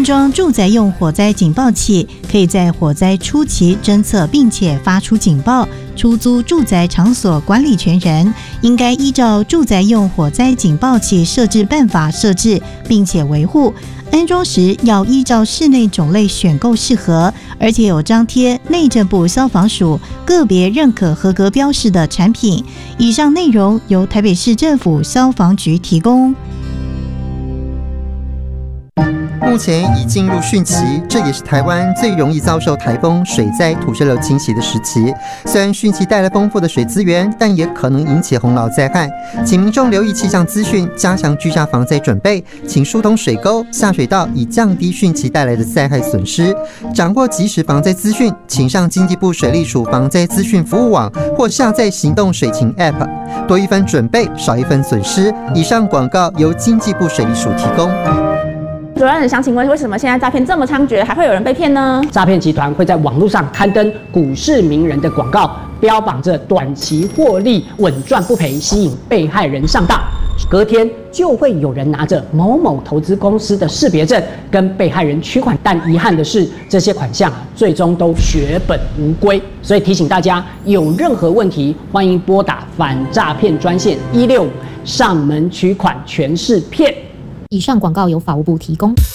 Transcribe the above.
装住宅用火灾警报器，可以在火灾初期侦测并且发出警报。出租住宅场所管理权人应该依照住宅用火灾警报器设置办法设置，并且维护。安装时要依照室内种类选购适合，而且有张贴内政部消防署个别认可合格标示的产品。以上内容由台北市政府消防局提供。 目前已进入汛期，这也是台湾最容易遭受台风、水灾、土石流侵袭的时期。虽然汛期带来丰富的水资源，但也可能引起洪涝灾害。请民众留意气象资讯，加强居家防灾准备，请疏通水沟、下水道，以降低汛期带来的灾害损失。掌握即时防灾资讯，请上经济部水利署防灾资讯服务网或下载行动水情 App。多一分准备，少一分损失。以上广告由经济部水利署提供。 主任，想请问，为什么现在诈骗这么猖獗，还会有人被骗呢？ 诈骗集团会在网络上刊登股市名人的广告，标榜着短期获利、稳赚不赔，吸引被害人上当。隔天就会有人拿着某某投资公司的识别证跟被害人取款，但遗憾的是，这些款项最终都血本无归。所以提醒大家，有任何问题，欢迎拨打反诈骗专线165，上门取款全是骗。 以上广告由法务部提供。